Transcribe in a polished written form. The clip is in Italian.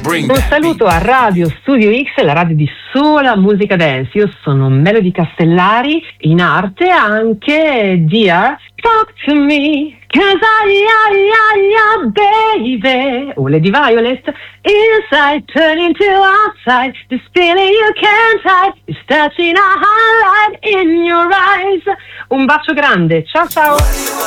Un saluto a Radio Studio X, la radio di sola musica dance. Io sono Melody Castellari, in arte anche Dear Talk to Me, 'cause baby, o Lady Violet, inside turning to outside, this feeling you can't hide is touching a highlight in your eyes. Un bacio grande, ciao ciao.